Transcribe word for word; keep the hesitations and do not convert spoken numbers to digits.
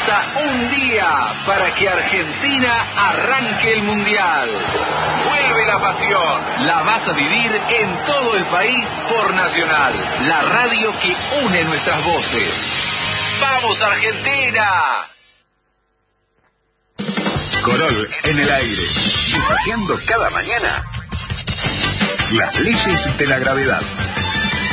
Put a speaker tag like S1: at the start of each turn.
S1: Falta un día para que Argentina arranque el Mundial. Vuelve la pasión. La vas a vivir en todo el país por Nacional, la radio que une nuestras voces. ¡Vamos, Argentina!
S2: Corol en el aire, desafiando cada mañana las leyes de la gravedad.